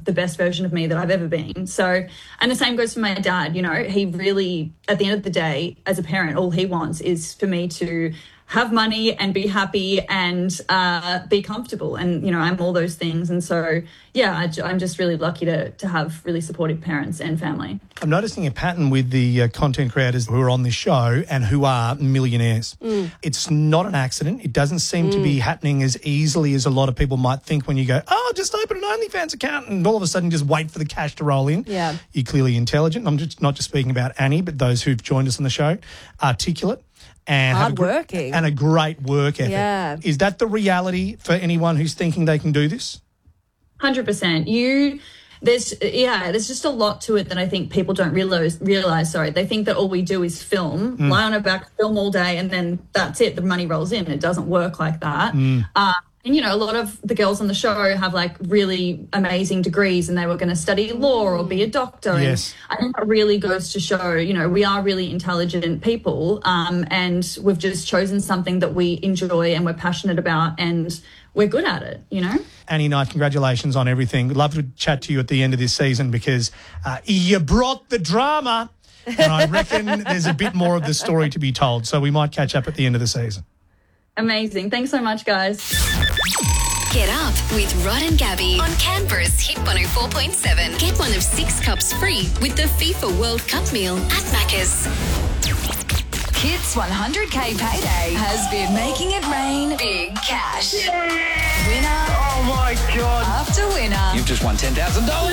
the best version of me that I've ever been. So, and the same goes for my dad. You know, he really, at the end of the day, as a parent, all he wants is for me to have money and be happy and be comfortable. And, you know, I'm all those things. And so, yeah, I'm just really lucky to have really supportive parents and family. I'm noticing a pattern with the content creators who are on this show and who are millionaires. It's not an accident. It doesn't seem to be happening as easily as a lot of people might think when you go, oh, just open an OnlyFans account and all of a sudden just wait for the cash to roll in. Yeah. You're clearly intelligent. I'm just not just speaking about Annie, but those who've joined us on the show, articulate. And hardworking. And a great work ethic. Yeah. Is that the reality for anyone who's thinking they can do this? 100%. There's just a lot to it that I think people don't realize. They think that all we do is film, lie on our back, film all day, and then that's it. The money rolls in. It doesn't work like that. And, you know, a lot of the girls on the show have, like, really amazing degrees and they were going to study law or be a doctor. Yes. And I think that really goes to show, you know, we are really intelligent people and we've just chosen something that we enjoy and we're passionate about and we're good at it, you know? Annie Knight, congratulations on everything. We'd love to chat to you at the end of this season because you brought the drama and I reckon there's a bit more of the story to be told. So we might catch up at the end of the season. Amazing. Thanks so much, guys. Get up with Rod and Gabby on Canberra's Hit 104.7. Get one of 6 cups free with the FIFA World Cup meal at Macca's. Hits 100K payday has been making it rain big cash. Winner. Oh, my God. After winner. You've just won $10,000.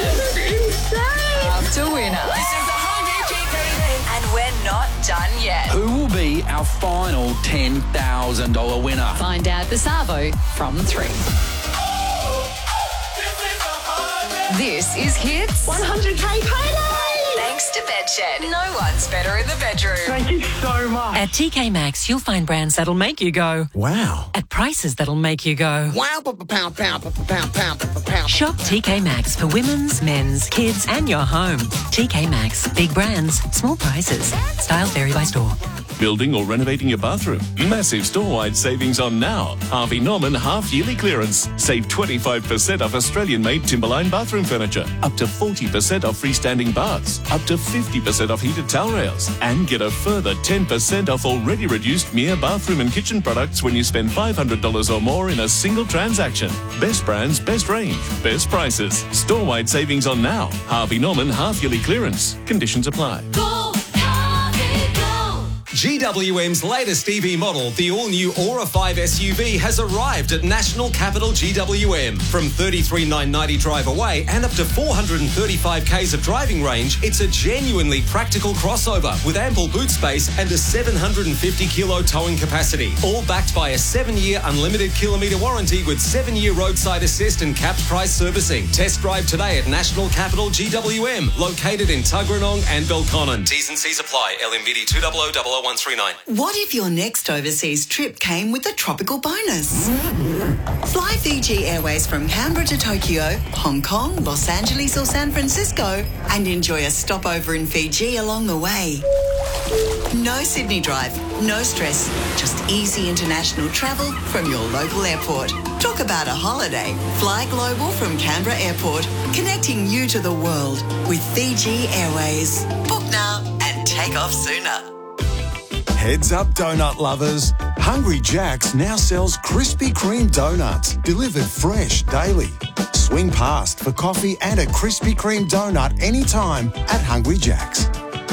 After winner. This is the 100K payday. And we're not done yet. Who will be our final $10,000 winner? Find out the Savo from 3. This is Hits 100K payday. Thanks to Bedshed. No one's better in the bedroom. Thank you so much. At TK Maxx, you'll find brands that'll make you go, wow. At prices that'll make you go, Wow, pound. Shop TK Maxx for women's, men's, kids and your home. TK Maxx. Big brands, small prices. Styles vary by store. Building or renovating your bathroom? Massive store-wide savings on now. Harvey Norman half-yearly clearance. Save 25% off Australian-made Timberline bathroom furniture. Up to 40% off freestanding baths. Up to 50% off heated towel rails. And get a further 10% off already reduced Mia bathroom and kitchen products when you spend $500 or more in a single transaction. Best brands, best range, best prices. Store-wide savings on now. Harvey Norman half-yearly clearance. Conditions apply. GWM's latest EV model, the all-new Aura 5 SUV, has arrived at National Capital GWM. From $33,990 drive away and up to 435 k's of driving range, it's a genuinely practical crossover with ample boot space and a 750-kilo towing capacity. All backed by a 7-year unlimited kilometre warranty with 7-year roadside assist and capped price servicing. Test drive today at National Capital GWM, located in Tuggeranong and Belconnen. T's and C's apply. LMBD 2000139. What if your next overseas trip came with a tropical bonus? Fly Fiji Airways from Canberra to Tokyo, Hong Kong, Los Angeles or San Francisco and enjoy a stopover in Fiji along the way. No Sydney drive, no stress, just easy international travel from your local airport. Talk about a holiday. Fly global from Canberra Airport, connecting you to the world with Fiji Airways. Book now and take off sooner. Heads up, donut lovers. Hungry Jack's now sells Krispy Kreme donuts, delivered fresh daily. Swing past for coffee and a Krispy Kreme donut anytime at Hungry Jack's.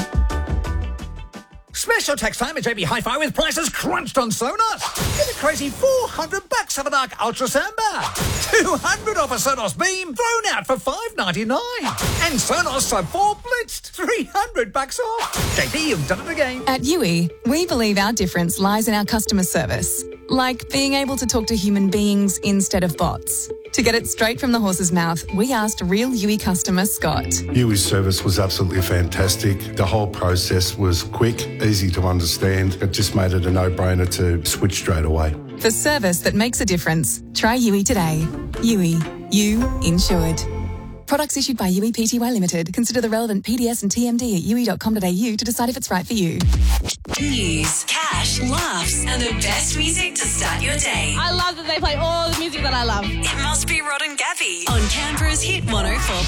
Special tax time at JB Hi-Fi with prices crunched on Sonos. Get a crazy $400 of a dark Ultra Samba. $200 off a Sonos Beam thrown out for $599. And Sonos Sub 4 blitzed $300 off. JB, you've done it again. At UE, we believe our difference lies in our customer service. Like being able to talk to human beings instead of bots. To get it straight from the horse's mouth, we asked real UE customer Scott. UE's service was absolutely fantastic. The whole process was quick, easy to understand. It just made it a no-brainer to switch straight away. For service that makes a difference, try UE today. UE. You insured. Products issued by UE Pty Limited. Consider the relevant PDS and TMD at ue.com.au to decide if it's right for you. News, cash, laughs, and the best music to start your day. I love that they play all the music that I love. It must be Rod and Gabby on Canberra's Hit 104.